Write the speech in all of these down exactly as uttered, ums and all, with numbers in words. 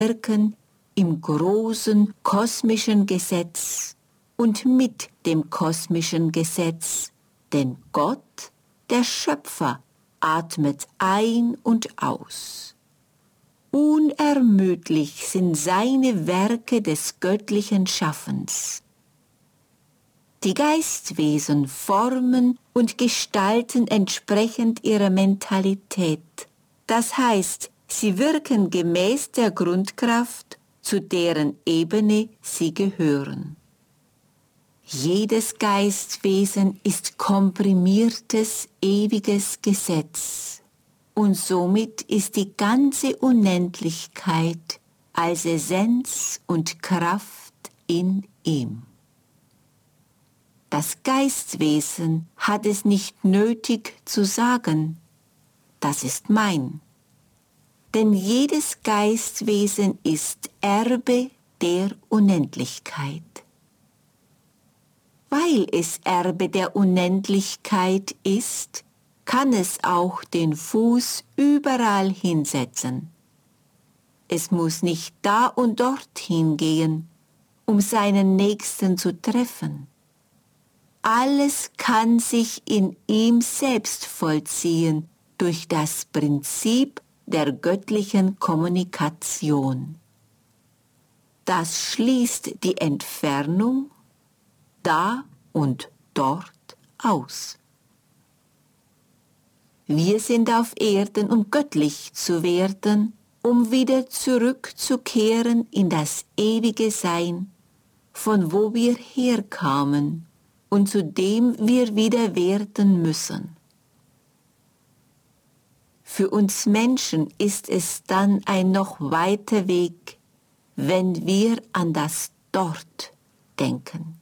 wirken im großen kosmischen Gesetz und mit dem kosmischen Gesetz, denn Gott, der Schöpfer, atmet ein und aus. Unermüdlich sind seine Werke des göttlichen Schaffens. Die Geistwesen formen und gestalten entsprechend ihrer Mentalität. Das heißt, sie wirken gemäß der Grundkraft, zu deren Ebene sie gehören. Jedes Geistwesen ist komprimiertes, ewiges Gesetz und somit ist die ganze Unendlichkeit als Essenz und Kraft in ihm. Das Geistwesen hat es nicht nötig zu sagen, das ist mein. Denn jedes Geistwesen ist Erbe der Unendlichkeit. Weil es Erbe der Unendlichkeit ist, kann es auch den Fuß überall hinsetzen. Es muss nicht da und dort hingehen, um seinen Nächsten zu treffen. Alles kann sich in ihm selbst vollziehen durch das Prinzip der göttlichen Kommunikation. Das schließt die Entfernung da und dort aus. Wir sind auf Erden, um göttlich zu werden, um wieder zurückzukehren in das ewige Sein, von wo wir herkamen und zu dem wir wieder werden müssen. Für uns Menschen ist es dann ein noch weiter Weg, wenn wir an das Dort denken.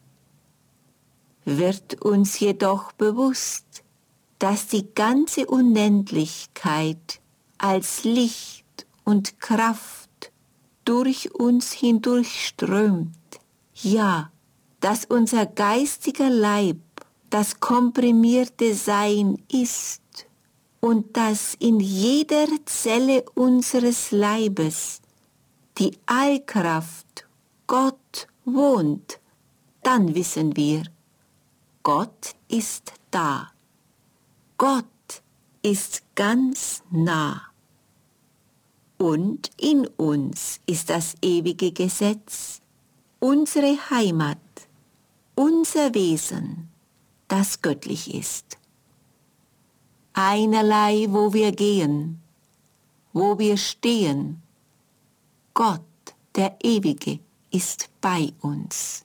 Wird uns jedoch bewusst, dass die ganze Unendlichkeit als Licht und Kraft durch uns hindurchströmt, ja, dass unser geistiger Leib das komprimierte Sein ist und dass in jeder Zelle unseres Leibes die Allkraft Gott wohnt, dann wissen wir, Gott ist da. Gott ist ganz nah. Und in uns ist das ewige Gesetz, unsere Heimat, unser Wesen, das göttlich ist. Einerlei, wo wir gehen, wo wir stehen, Gott, der Ewige, ist bei uns.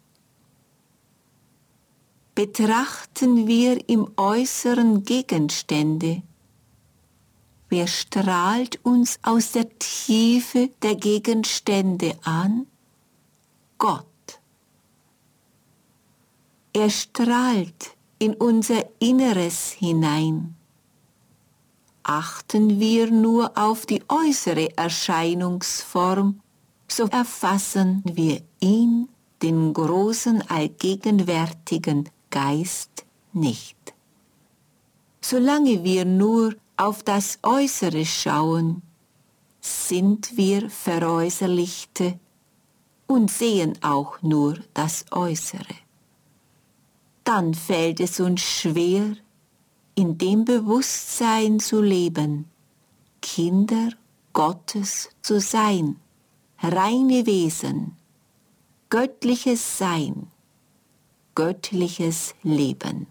Betrachten wir im Äußeren Gegenstände, wer strahlt uns aus der Tiefe der Gegenstände an? Gott. Er strahlt in unser Inneres hinein. Achten wir nur auf die äußere Erscheinungsform, so erfassen wir ihn, den großen allgegenwärtigen Geist, nicht. Solange wir nur auf das Äußere schauen, sind wir Veräußerlichte und sehen auch nur das Äußere. Dann fällt es uns schwer, in dem Bewusstsein zu leben, Kinder Gottes zu sein, reine Wesen, göttliches Sein, göttliches Leben.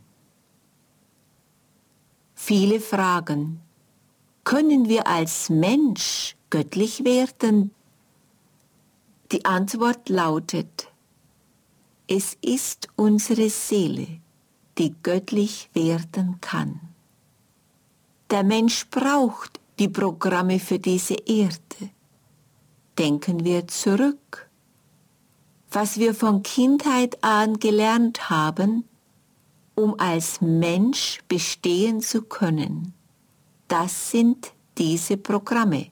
Viele fragen, können wir als Mensch göttlich werden? Die Antwort lautet, es ist unsere Seele, die göttlich werden kann. Der Mensch braucht die Programme für diese Erde. Denken wir zurück. Was wir von Kindheit an gelernt haben, um als Mensch bestehen zu können, das sind diese Programme.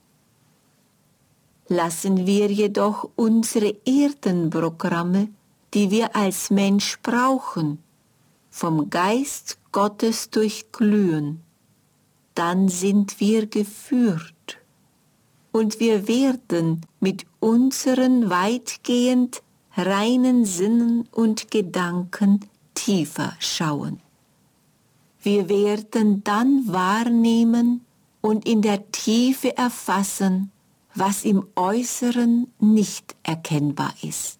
Lassen wir jedoch unsere Erdenprogramme, die wir als Mensch brauchen, vom Geist Gottes durchglühen, dann sind wir geführt. und wir werden mit unseren weitgehend reinen Sinnen und Gedanken tiefer schauen. Wir werden dann wahrnehmen und in der Tiefe erfassen, was im Äußeren nicht erkennbar ist.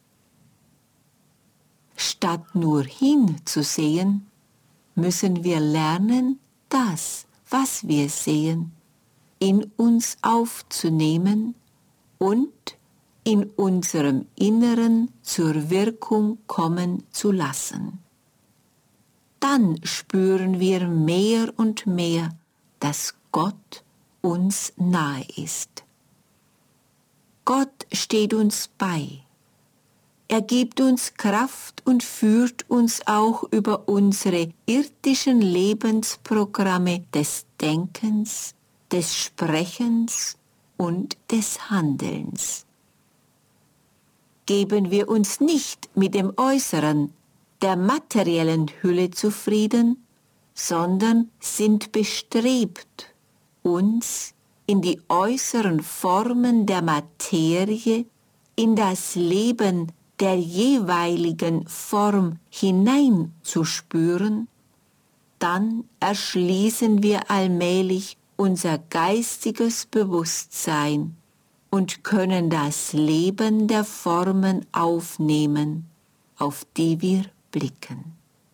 Statt nur hinzusehen, müssen wir lernen, das, was wir sehen, in uns aufzunehmen und in unserem Inneren zur Wirkung kommen zu lassen. Dann spüren wir mehr und mehr, dass Gott uns nahe ist. Gott steht uns bei. Er gibt uns Kraft und führt uns auch über unsere irdischen Lebensprogramme des Denkens, des Sprechens und des Handelns. Geben wir uns nicht mit dem Äußeren, der materiellen Hülle zufrieden, sondern sind bestrebt, uns in die äußeren Formen der Materie, in das Leben der jeweiligen Form hineinzuspüren, dann erschließen wir allmählich unser geistiges Bewusstsein und können das Leben der Formen aufnehmen, auf die wir blicken.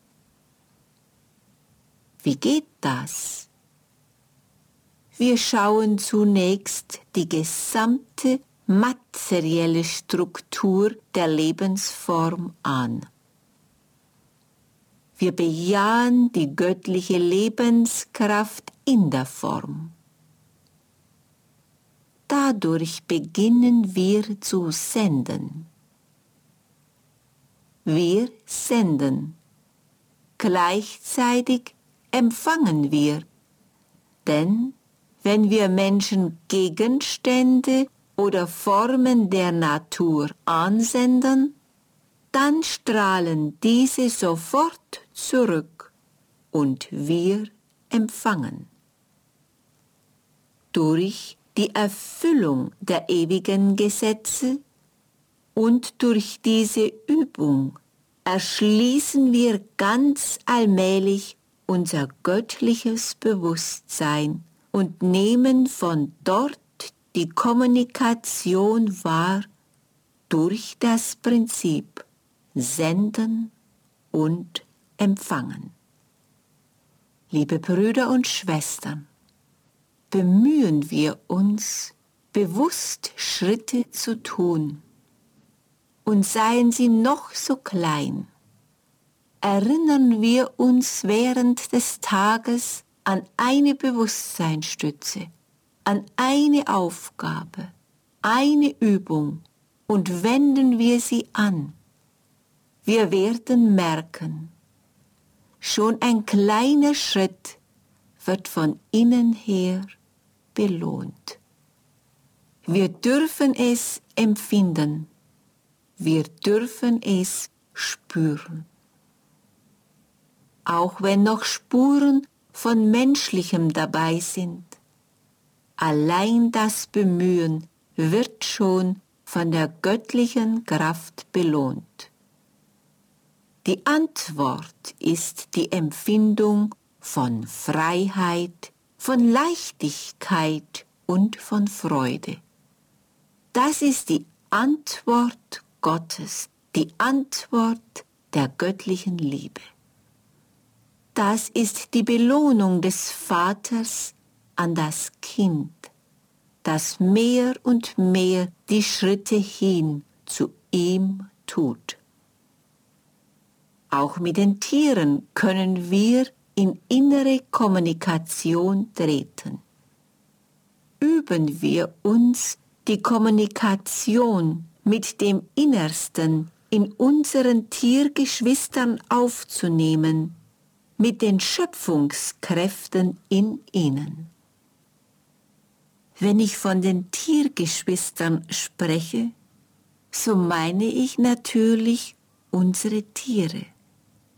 Wie geht das? Wir schauen zunächst die gesamte materielle Struktur der Lebensform an. Wir bejahen die göttliche Lebenskraft in der Form. Dadurch beginnen wir zu senden. Wir senden. Gleichzeitig empfangen wir. Denn wenn wir Menschen Gegenstände oder Formen der Natur ansenden, dann strahlen diese sofort zurück und wir empfangen. Durch die Erfüllung der ewigen Gesetze und durch diese Übung erschließen wir ganz allmählich unser göttliches Bewusstsein und nehmen von dort die Kommunikation wahr durch das Prinzip Senden und Empfangen. Liebe Brüder und Schwestern, bemühen wir uns, bewusst Schritte zu tun, und seien sie noch so klein. Erinnern wir uns während des Tages an eine Bewusstseinsstütze, an eine Aufgabe, eine Übung und wenden wir sie an. Wir werden merken, schon ein kleiner Schritt wird von innen her belohnt. Wir dürfen es empfinden, wir dürfen es spüren. Auch wenn noch Spuren von Menschlichem dabei sind, allein das Bemühen wird schon von der göttlichen Kraft belohnt. Die Antwort ist die Empfindung von Freiheit, von Leichtigkeit und von Freude. Das ist die Antwort Gottes, die Antwort der göttlichen Liebe. Das ist die Belohnung des Vaters an das Kind, das mehr und mehr die Schritte hin zu ihm tut. Auch mit den Tieren können wir in innere Kommunikation treten. Üben wir uns die Kommunikation mit dem Innersten in unseren Tiergeschwistern aufzunehmen, mit den Schöpfungskräften in ihnen. Wenn ich von den Tiergeschwistern spreche, so meine ich natürlich unsere Tiere.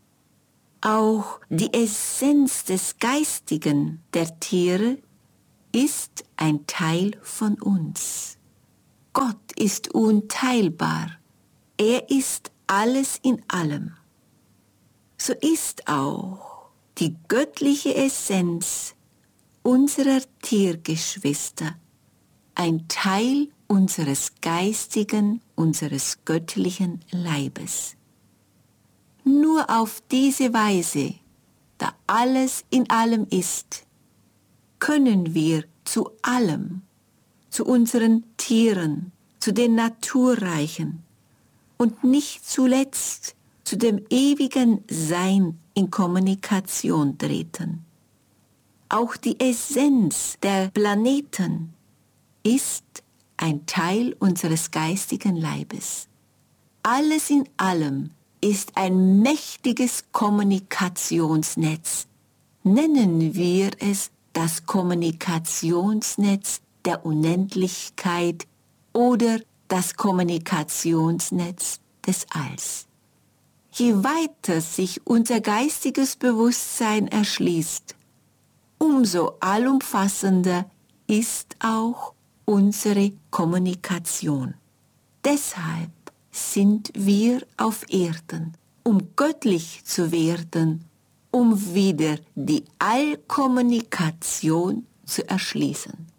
Auch die Essenz des Geistigen der Tiere ist ein Teil von uns. Gott ist unteilbar. Er ist alles in allem. So ist auch die göttliche Essenz unserer Tiergeschwister ein Teil unseres geistigen, unseres göttlichen Leibes. Nur auf diese Weise, da alles in allem ist, können wir zu allem, zu unseren Tieren, zu den Naturreichen und nicht zuletzt zu dem ewigen Sein in Kommunikation treten. Auch die Essenz der Planeten ist ein Teil unseres geistigen Leibes. Alles in allem ist ein mächtiges Kommunikationsnetz. Nennen wir es das Kommunikationsnetz der Unendlichkeit oder das Kommunikationsnetz des Alls. Je weiter sich unser geistiges Bewusstsein erschließt, umso allumfassender ist auch unsere Kommunikation. Deshalb sind wir auf Erden, um göttlich zu werden, um wieder die Allkommunikation zu erschließen.